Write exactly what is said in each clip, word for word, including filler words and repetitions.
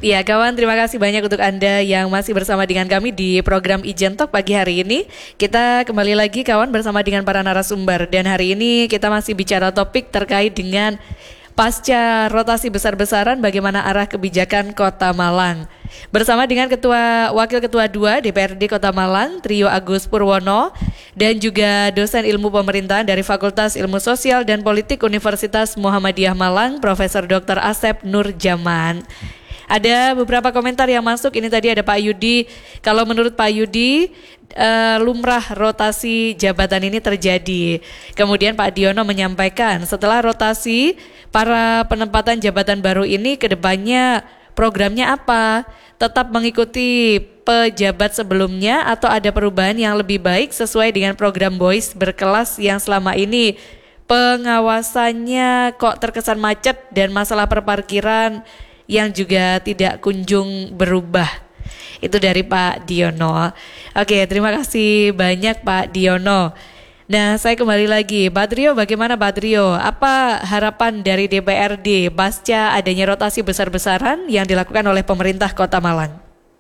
Ya kawan, terima kasih banyak untuk Anda yang masih bersama dengan kami di program Ijen Talk pagi hari ini. Kita kembali lagi kawan bersama dengan para narasumber. Dan hari ini kita masih bicara topik terkait dengan pasca rotasi besar-besaran bagaimana arah kebijakan Kota Malang. Bersama dengan Ketua Wakil Ketua dua D P R D Kota Malang, Trio Agus Purwono, dan juga dosen ilmu pemerintahan dari Fakultas Ilmu Sosial dan Politik Universitas Muhammadiyah Malang, Profesor Doktor Asep Nurjaman. Ada beberapa komentar yang masuk. Ini tadi ada Pak Yudi. Kalau menurut Pak Yudi, uh, lumrah rotasi jabatan ini terjadi. Kemudian Pak Diono menyampaikan setelah rotasi para penempatan jabatan baru ini kedepannya programnya apa? Tetap mengikuti pejabat sebelumnya atau ada perubahan yang lebih baik sesuai dengan program Boys berkelas yang selama ini pengawasannya kok terkesan macet dan masalah perparkiran yang juga tidak kunjung berubah. Itu dari Pak Diono. Oke, terima kasih banyak Pak Diono. Nah, saya kembali lagi. Pak Trio, bagaimana Pak Trio? Apa harapan dari D P R D pasca adanya rotasi besar-besaran yang dilakukan oleh pemerintah Kota Malang?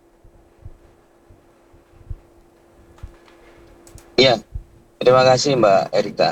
Ya, terima kasih Mbak Erika.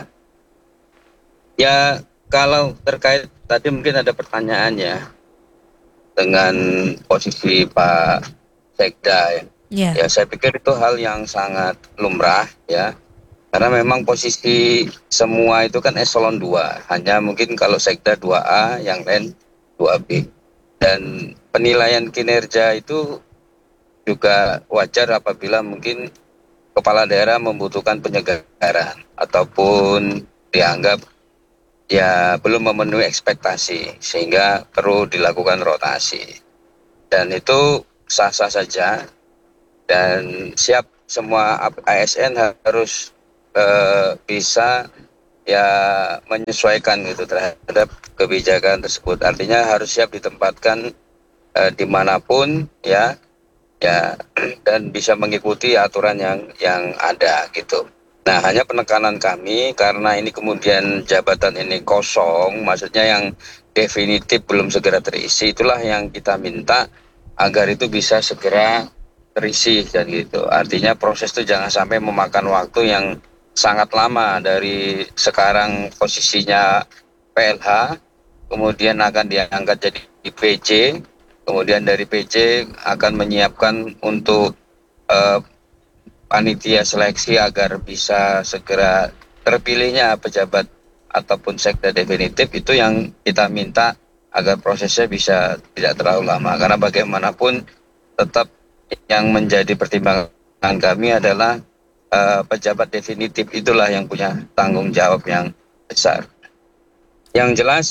Ya, kalau terkait tadi mungkin ada pertanyaan ya dengan posisi Pak Sekda ya. Yeah. Ya, saya pikir itu hal yang sangat lumrah ya. Karena memang posisi semua itu kan eselon dua. Hanya mungkin kalau Sekda dua A, yang lain dua B. Dan penilaian kinerja itu juga wajar apabila mungkin kepala daerah membutuhkan penyegaran ataupun dianggap ya belum memenuhi ekspektasi sehingga perlu dilakukan rotasi, dan itu sah-sah saja dan siap semua A S N harus eh, bisa ya menyesuaikan gitu terhadap kebijakan tersebut. Artinya harus siap ditempatkan eh, dimanapun ya ya dan bisa mengikuti aturan yang yang ada gitu. Nah, hanya penekanan kami karena ini kemudian jabatan ini kosong, maksudnya yang definitif belum segera terisi, itulah yang kita minta agar itu bisa segera terisi dan gitu. Artinya proses itu jangan sampai memakan waktu yang sangat lama dari sekarang posisinya P L H, kemudian akan diangkat jadi P J, kemudian dari P J akan menyiapkan untuk uh, panitia seleksi agar bisa segera terpilihnya pejabat ataupun sekda definitif. Itu yang kita minta agar prosesnya bisa tidak terlalu lama, karena bagaimanapun tetap yang menjadi pertimbangan kami adalah uh, pejabat definitif itulah yang punya tanggung jawab yang besar. Yang jelas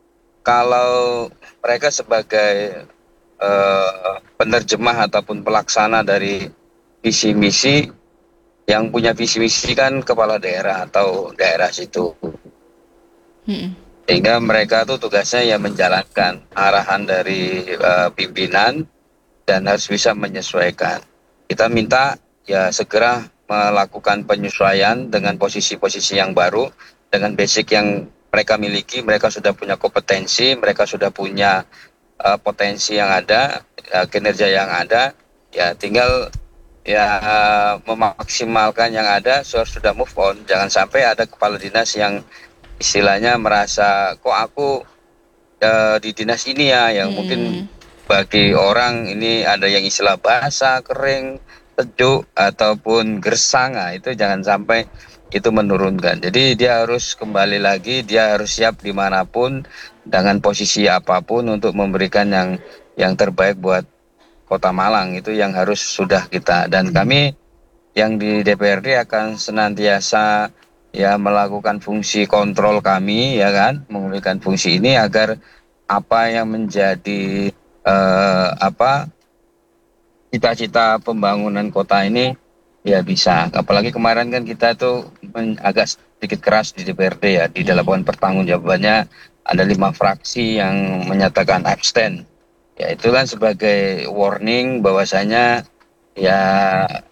kalau mereka sebagai uh, penerjemah ataupun pelaksana dari visi misi, yang punya visi misi kan kepala daerah atau daerah situ. Hmm. Sehingga mereka tuh tugasnya ya menjalankan arahan dari uh, pimpinan dan harus bisa menyesuaikan. Kita minta ya segera melakukan penyesuaian dengan posisi-posisi yang baru, dengan basic yang mereka miliki. Mereka sudah punya kompetensi, mereka sudah punya uh, potensi yang ada, uh, kinerja yang ada, ya tinggal ya memaksimalkan yang ada. So, sudah move on. Jangan sampai ada kepala dinas yang istilahnya merasa kok aku uh, di dinas ini ya, yang hmm. mungkin bagi orang ini ada yang istilah bahasa kering, sejuk ataupun gersang. Nah, itu jangan sampai itu menurunkan. Jadi dia harus kembali lagi, dia harus siap dimanapun dengan posisi apapun untuk memberikan yang yang terbaik buat Kota Malang. Itu yang harus sudah kita, dan kami yang di D P R D akan senantiasa ya melakukan fungsi kontrol kami ya kan, memberikan fungsi ini agar apa yang menjadi eh, apa cita-cita pembangunan kota ini ya bisa. Apalagi kemarin kan kita tuh men, agak sedikit keras di D P R D ya, di dalam pertanggungjawabannya ada lima fraksi yang menyatakan abstain. Ya itu kan sebagai warning bahwasanya ya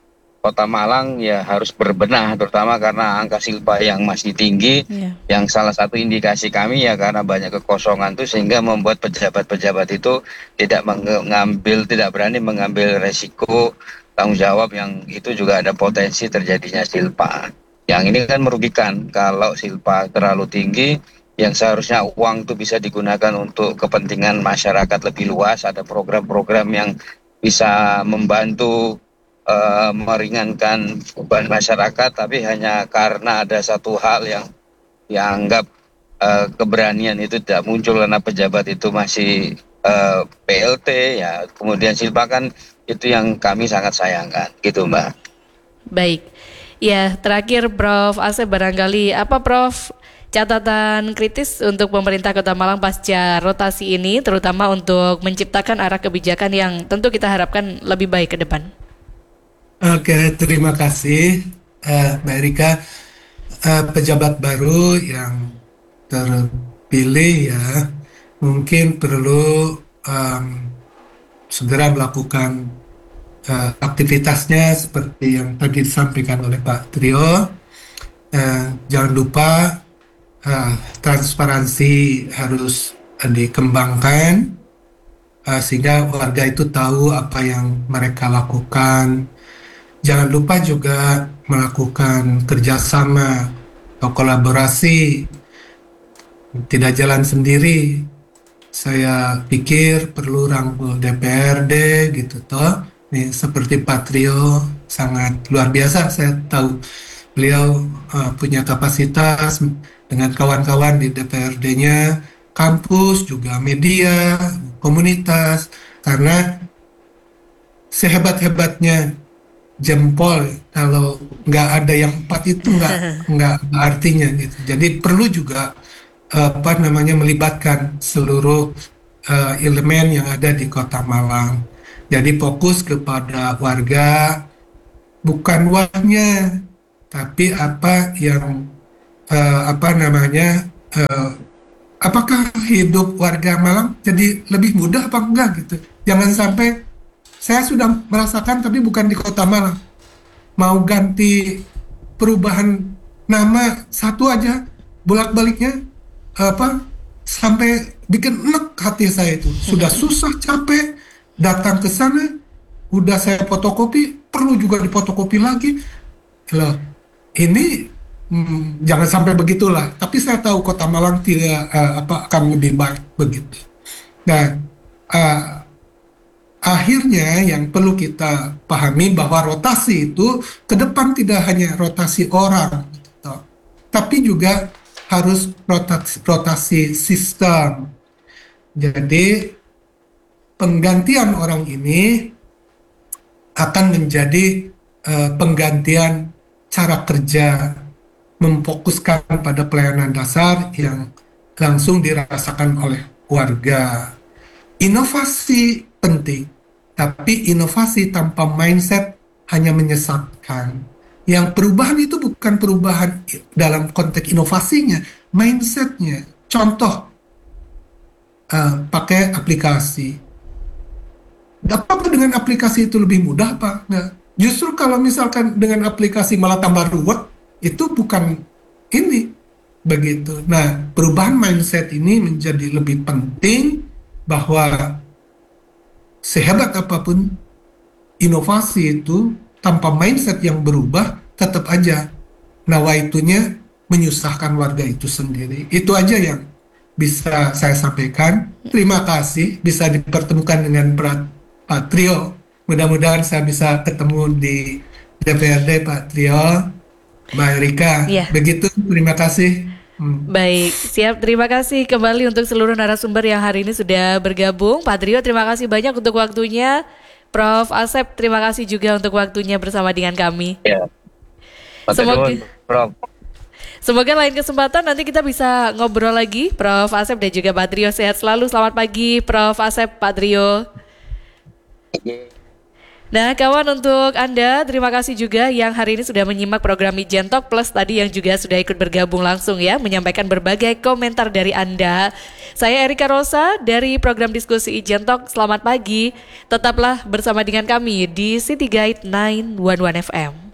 Kota Malang ya harus berbenah, terutama karena angka silpa yang masih tinggi. Yeah. Yang salah satu indikasi kami ya karena banyak kekosongan itu sehingga membuat pejabat-pejabat itu tidak mengambil, tidak berani mengambil resiko tanggung jawab yang itu juga ada potensi terjadinya silpa. Yang ini kan merugikan kalau silpa terlalu tinggi, yang seharusnya uang itu bisa digunakan untuk kepentingan masyarakat lebih luas, ada program-program yang bisa membantu Uh, meringankan beban masyarakat, tapi hanya karena ada satu hal yang dianggap uh, keberanian itu tidak muncul karena pejabat itu masih uh, P L T ya, kemudian silpa kan itu yang kami sangat sayangkan gitu Mbak. Baik, ya terakhir Prof Asep, barangkali apa Prof catatan kritis untuk pemerintah Kota Malang pasca rotasi ini, terutama untuk menciptakan arah kebijakan yang tentu kita harapkan lebih baik ke depan. Oke, terima kasih uh, Mbak Erika. Uh, pejabat baru yang terpilih ya mungkin perlu um, segera melakukan uh, aktivitasnya seperti yang tadi disampaikan oleh Pak Trio. Uh, jangan lupa uh, transparansi harus uh, dikembangkan uh, sehingga warga itu tahu apa yang mereka lakukan. Jangan lupa juga melakukan kerjasama atau kolaborasi, tidak jalan sendiri. Saya pikir perlu rangkul D P R D gitu toh. Nih, seperti Pak Trio sangat luar biasa. Saya tahu beliau uh, punya kapasitas dengan kawan-kawan di D P R D-nya, kampus juga media, komunitas. Karena sehebat-hebatnya jempol kalau nggak ada yang empat itu nggak nggak artinya gitu. Jadi perlu juga apa namanya melibatkan seluruh uh, elemen yang ada di Kota Malang. Jadi fokus kepada warga, bukan uangnya, tapi apa yang uh, apa namanya uh, apakah hidup warga Malang jadi lebih mudah apa enggak gitu. Jangan sampai saya sudah merasakan tapi bukan di Kota Malang. Mau ganti perubahan nama satu aja bolak-baliknya apa sampai bikin enek hati saya itu. Sudah susah capek datang ke sana, udah saya fotokopi, perlu juga difotokopi lagi. Loh, ini hmm, jangan sampai begitulah. Tapi saya tahu Kota Malang tidak uh, apa akan lebih baik begitu. Nah, uh, akhirnya yang perlu kita pahami bahwa rotasi itu ke depan tidak hanya rotasi orang, gitu, tapi juga harus rotasi, rotasi sistem. Jadi penggantian orang ini akan menjadi uh, penggantian cara kerja, memfokuskan pada pelayanan dasar yang langsung dirasakan oleh warga. Inovasi penting, tapi inovasi tanpa mindset hanya menyesatkan. Yang perubahan itu bukan perubahan dalam konteks inovasinya, mindsetnya. Contoh, uh, pakai aplikasi. Gak apa-apa dengan aplikasi itu lebih mudah apa? Nah, justru kalau misalkan dengan aplikasi malah tambah ruwet, itu bukan ini. Begitu. Nah, perubahan mindset ini menjadi lebih penting bahwa sehebat apapun inovasi itu tanpa mindset yang berubah tetap aja nawaitunya menyusahkan warga itu sendiri. Itu aja yang bisa saya sampaikan. Terima kasih bisa dipertemukan dengan Pak Trio. Mudah-mudahan saya bisa ketemu di D P R D Pak Trio, Mbak Erika. Yeah. Begitu, terima kasih. Hmm. Baik, siap. Terima kasih kembali untuk seluruh narasumber yang hari ini sudah bergabung. Pak Trio, terima kasih banyak untuk waktunya. Prof Asep, terima kasih juga untuk waktunya bersama dengan kami. Ya. Semoga, Prof. semoga lain kesempatan nanti kita bisa ngobrol lagi, Prof Asep dan juga Pak Trio. Sehat selalu. Selamat pagi, Prof Asep, Pak Trio. Nah kawan, untuk Anda terima kasih juga yang hari ini sudah menyimak program Ijen Talk, plus tadi yang juga sudah ikut bergabung langsung ya, menyampaikan berbagai komentar dari Anda. Saya Erika Rosa dari program diskusi Ijen Talk. Selamat pagi, tetaplah bersama dengan kami di City Guide sembilan satu satu F M.